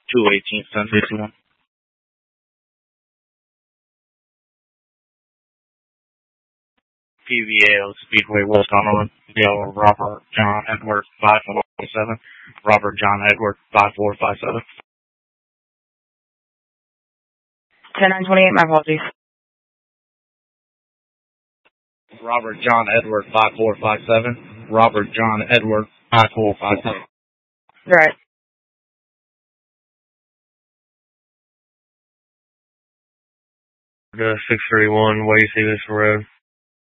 218 1051. PVAO Speedway, West Honolulu. Bill Robert John Edward 5457. Robert John Edward 5457. 10928, my apologies. Robert John Edward 5457. Robert John Edward 5457. Right. The 631 Way Sealis Road.